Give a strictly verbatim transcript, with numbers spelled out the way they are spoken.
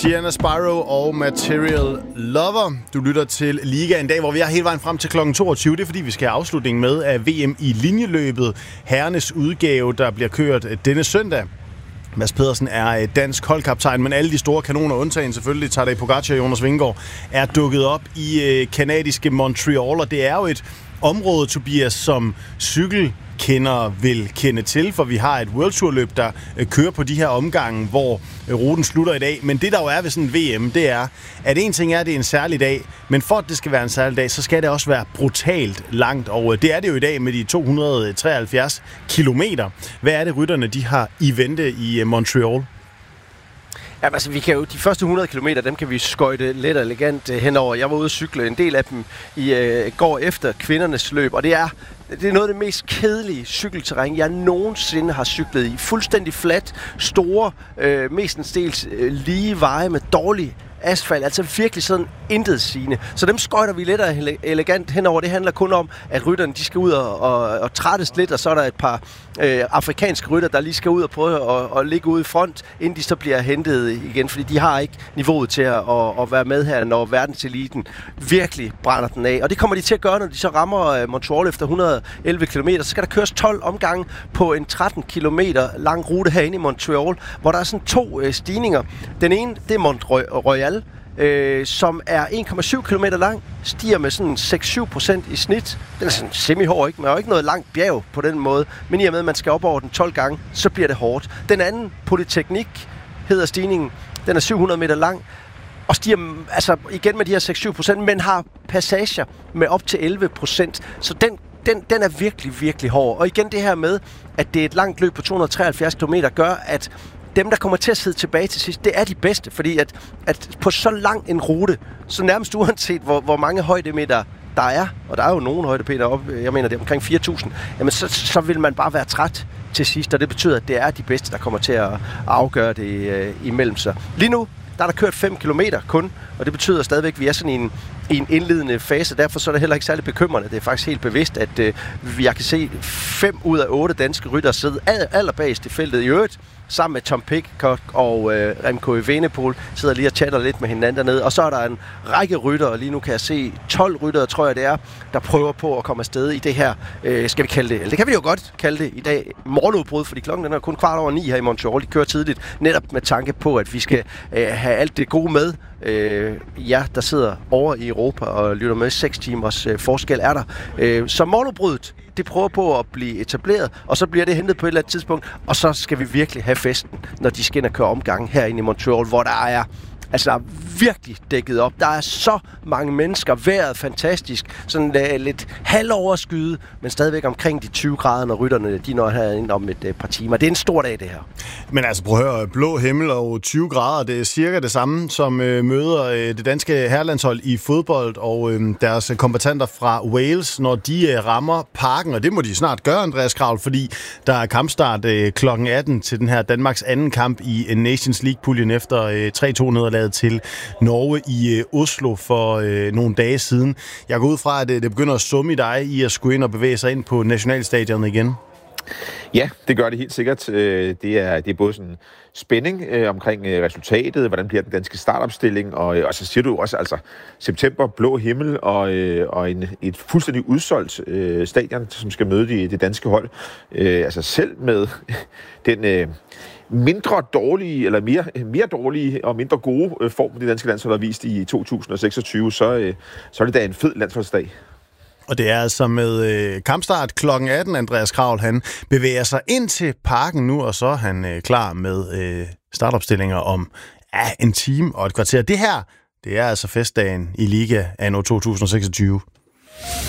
Gianna Spyro og Material Lover. Du lytter til Liga en dag, hvor vi er hele vejen frem til klokken toogtyve. Det er fordi, vi skal have afslutningen med af V M i linjeløbet. Herrenes udgave, der bliver kørt denne søndag. Mads Pedersen er dansk holdkaptajn, men alle de store kanoner, undtagen selvfølgelig Tadej Pogacar og Jonas Vingegaard, er dukket op i kanadiske Montreal. Og det er jo et område, Tobias, som cykelkendere vil kende til, for vi har et World Tour løb, der kører på de her omgange, hvor ruten slutter i dag. Men det, der jo er ved sådan en V M, det er, at en ting er, at det er en særlig dag, men for at det skal være en særlig dag, så skal det også være brutalt langt. Og det er det jo i dag med de to hundrede og treoghalvfjerds kilometer. Hvad er det, rytterne de har i vente i Montreal? Ja, altså, vi kan jo, de første hundrede kilometer, dem kan vi skøjte let og elegant uh, henover. Jeg var ude at cykle en del af dem i uh, går efter kvindernes løb, og det er, det er noget af det mest kedelige cykelterræn, jeg nogensinde har cyklet i. Fuldstændig fladt, store, uh, mestendels uh, lige veje med dårlig asfalt, altså virkelig sådan intetsigende. Så dem skøjter vi lidt og elegant henover. Det handler kun om, at rytterne de skal ud og, og, og trættes lidt, og så er der et par øh, afrikanske rytter, der lige skal ud og prøve at, at ligge ude i front, inden de så bliver hentet igen, fordi de har ikke niveauet til at, at, at være med her, når verdenseliten virkelig brænder den af. Og det kommer de til at gøre, når de så rammer Montreal efter et hundrede og elleve kilometer. Så skal der køres tolv omgange på en tretten kilometer lang rute herinde i Montreal, hvor der er sådan to øh, stigninger. Den ene, det er Mont Royal, Øh, som er en komma syv kilometer lang, stiger med sådan seks til syv procent i snit. Den er sådan semi-hård, ikke? Men er jo ikke noget langt bjerg på den måde. Men i og med, at man skal op over den tolv gange, så bliver det hårdt. Den anden, Polyteknik, hedder stigningen. Den er syv hundrede meter lang, og stiger altså igen med de her seks til syv procent, men har passager med op til elleve procent. Så den Den, den er virkelig, virkelig hård. Og igen det her med, at det er et langt løb på to hundrede og treoghalvfjerds kilometer, gør, at dem, der kommer til at sidde tilbage til sidst, det er de bedste. Fordi at, at på så lang en rute, så nærmest uanset hvor, hvor mange højdemeter der er, og der er jo nogle højdemeter op, jeg mener det er omkring fire tusind, jamen så, så vil man bare være træt til sidst, og det betyder, at det er de bedste, der kommer til at afgøre det øh, imellem sig. Lige nu, der er der kørt fem kilometer kun, og det betyder stadigvæk, at vi er sådan i en, i en indledende fase. Derfor så er det heller ikke særlig bekymrende. Det er faktisk helt bevidst, at øh, jeg kan se fem ud af otte danske ryttere sidde all, allerbagest i feltet. I øvrigt, sammen med Tom Pidcock og øh, Remco Evenepoel, sidder lige og chatter lidt med hinanden dernede. Og så er der en række ryttere, lige nu kan jeg se tolv ryttere, tror jeg det er, der prøver på at komme afsted i det her, øh, skal vi kalde det, eller det kan vi jo godt kalde det i dag, morgenudbrud, fordi klokken den er kun kvart over ni her i Montreal. De kører tidligt, netop med tanke på, at vi skal øh, have alt det gode med. Øh, ja, der sidder over i Europa og lytter med. Seks timers øh, forskel er der. Øh, så morgenudbruddet, det prøver på at blive etableret, og så bliver det hentet på et eller andet tidspunkt, og så skal vi virkelig have festen, når de skal ind og køre omgang herinde i Montreal, hvor der er altså der er virkelig dækket op. Der er så mange mennesker, vejret fantastisk, sådan uh, lidt halvoverskyet, men stadigvæk omkring de tyve grader, når rytterne de når herinde om et uh, par timer. Det er en stor dag, det her. Men altså, prøv at høre, blå himmel og tyve grader, det er cirka det samme, som øh, møder øh, det danske herrelandshold i fodbold og øh, deres kombattanter fra Wales, når de øh, rammer parken, og det må de snart gøre, Andreas Kravl, fordi der er kampstart øh, klokken atten til den her Danmarks anden kamp i øh, Nations League-puljen efter øh, tre to nederlaget til Norge i øh, Oslo for øh, nogle dage siden. Jeg går ud fra, at øh, det begynder at summe i dig i at skulle ind og bevæge sig ind på nationalstadion igen. Ja, det gør det helt sikkert. Det er, det er både sådan spænding øh, omkring øh, resultatet, hvordan bliver den danske startopstilling, og, øh, og så siger du også, altså september, blå himmel, og, øh, og en, et fuldstændig udsolgt øh, stadion, som skal møde de, det danske hold. Øh, altså selv med den øh, mindre dårlige, eller mere, mere dårlige og mindre gode øh, form, det danske landshold har vist i to tusind og seksogtyve, så, øh, så er det da en fed landsholdsdag. Og det er altså med øh, kampstart klokken atten, Andreas Kravl, han bevæger sig ind til parken nu, og så er han øh, klar med øh, startopstillinger om ja, en time og et kvarter. Det her, det er altså festdagen i Liga anno to tusind og seksogtyve.